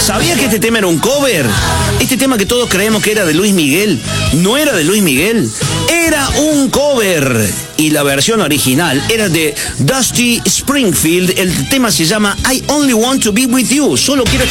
¿Sabía que este tema era un cover? Este tema que todos creemos que era de Luis Miguel, no era de Luis Miguel, era un cover. Y la versión original era de Dusty Springfield. El tema se llama I Only Want to Be With You. Solo quiero estar